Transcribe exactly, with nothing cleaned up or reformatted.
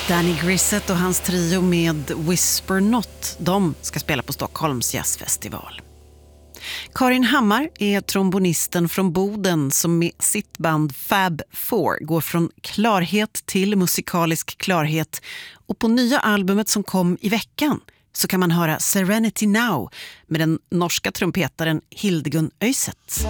Danny Grissett och hans trio med Whisper Not, de ska spela på Stockholms jazzfestival. Karin Hammar är trombonisten från Boden som med sitt band Fab Four går från klarhet till musikalisk klarhet, och på nya albumet som kom i veckan så kan man höra Serenity Now med den norska trumpetaren Hildegun Øyset.